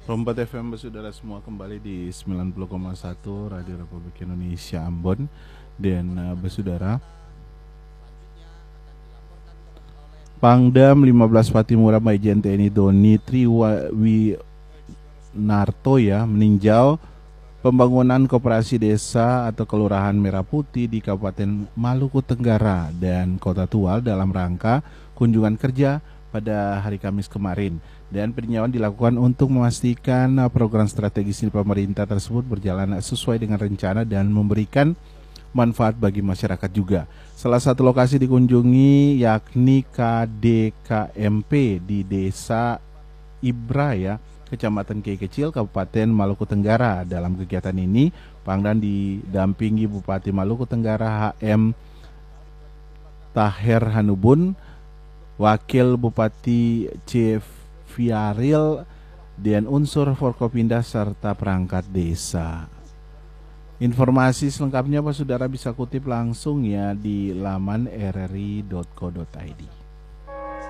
Rombat FM saudara semua kembali di 90,1 Radio Republik Indonesia Ambon dan bersaudara Pangdam 15 Patimura Majen TNI Doni Triwinarto ya meninjau pembangunan koperasi desa atau kelurahan Merah Putih di Kabupaten Maluku Tenggara dan Kota Tual dalam rangka kunjungan kerja pada hari Kamis kemarin. Dan peninjauan dilakukan untuk memastikan program strategis di pemerintah tersebut berjalan sesuai dengan rencana dan memberikan manfaat bagi masyarakat juga. Salah satu lokasi dikunjungi yakni KDKMP di Desa Ibra ya, Kecamatan Kiai Kecil, Kabupaten Maluku Tenggara. Dalam kegiatan ini, Pangdam didampingi Bupati Maluku Tenggara HM Taher Hanubun, Wakil Bupati C. Viaril, dan unsur Forkopimda serta perangkat desa. Informasi selengkapnya Pak Saudara bisa kutip langsung ya di laman rri.co.id.